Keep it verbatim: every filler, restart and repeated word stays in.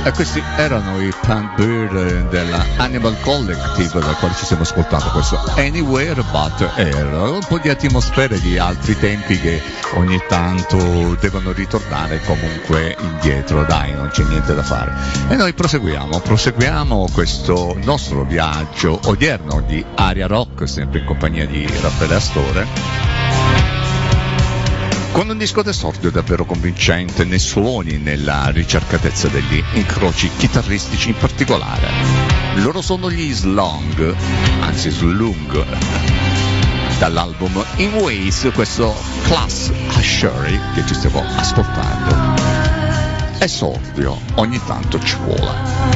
E questi erano i Panbird della Animal Collective, dal quale ci stiamo ascoltando questo Anywhere But Air. Un po' di atmosfere di altri tempi che ogni tanto devono ritornare comunque indietro, dai, non c'è niente da fare. E noi proseguiamo, proseguiamo questo nostro viaggio odierno di Aria Rock, sempre in compagnia di Raffaele Astore, con un disco d'esordio davvero convincente nei suoni, nella ricercatezza degli incroci chitarristici in particolare. Loro sono gli Slung, anzi Slung, dall'album In Ways, questo Class Ashery che ci stiamo ascoltando. Esordio ogni tanto ci vuole.